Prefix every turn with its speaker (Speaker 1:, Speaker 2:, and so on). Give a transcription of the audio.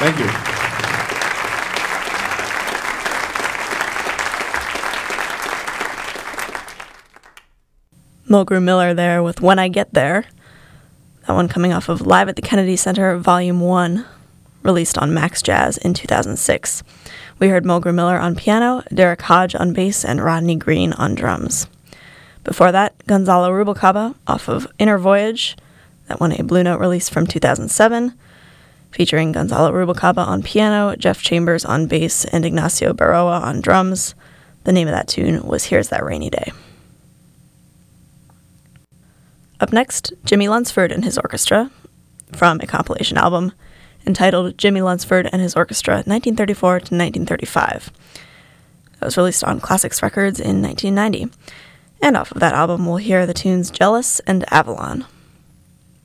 Speaker 1: Thank you.
Speaker 2: Mulgrew Miller there with When I Get There. That one coming off of Live at the Kennedy Center, Volume 1, released on Max Jazz in 2006. We heard Mulgrew Miller on piano, Derek Hodge on bass, and Rodney Green on drums. Before that, Gonzalo Rubalcaba off of Inner Voyage, that won a Blue Note release from 2007, featuring Gonzalo Rubalcaba on piano, Jeff Chambers on bass, and Ignacio Baroa on drums. The name of that tune was Here's That Rainy Day. Up next, Jimmy Lunsford and his orchestra, from a compilation album entitled Jimmy Lunsford and His Orchestra, 1934 to 1935. That was released on Classics Records in 1990. And off of that album, we'll hear the tunes Jealous and Avalon.